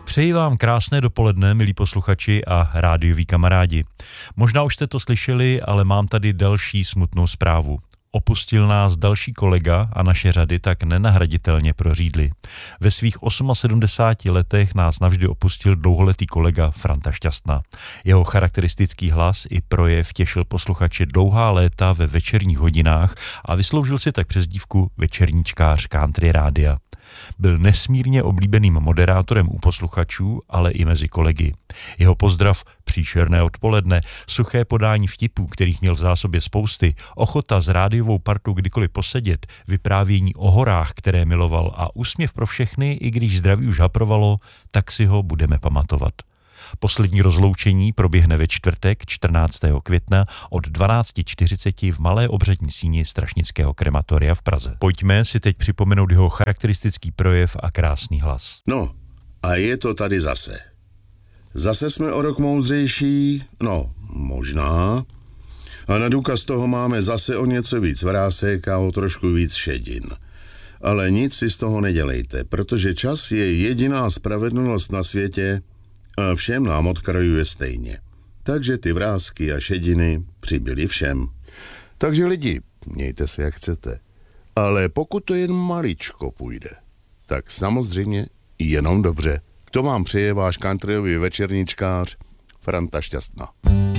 Přeji vám krásné dopoledne, milí posluchači a rádioví kamarádi. Možná už jste to slyšeli, ale mám tady další smutnou zprávu. Opustil nás další kolega a naše řady tak nenahraditelně prořídly. Ve svých 78 letech nás navždy opustil dlouholetý kolega Franta Šťastna. Jeho charakteristický hlas i projev těšil posluchače dlouhá léta ve večerních hodinách a vysloužil si tak přezdívku večerníčkář country rádia. Byl nesmírně oblíbeným moderátorem u posluchačů, ale i mezi kolegy. Jeho pozdrav, příšerné odpoledne, suché podání vtipů, kterých měl v zásobě spousty, ochota s rádiovou partou kdykoliv posedět, vyprávění o horách, které miloval a úsměv pro všechny, i když zdraví už haprovalo, tak si ho budeme pamatovat. Poslední rozloučení proběhne ve čtvrtek 14. května od 12:40 v malé obřadní síni Strašnického krematoria v Praze. Pojďme si teď připomenout jeho charakteristický projev a krásný hlas. No, a je to tady zase. Zase jsme o rok moudřejší, no, možná. A na důkaz toho máme zase o něco víc vrásek a o trošku víc šedin. Ale nic si z toho nedělejte, protože čas je jediná spravedlnost na světě a všem nám odkrajuje stejně. Takže ty vrásky a šediny přibyly všem. Takže lidi, mějte se jak chcete. Ale pokud to jen maličko půjde, tak samozřejmě jenom dobře. To vám přeje váš countryový večerníčkář Franta Šťastna.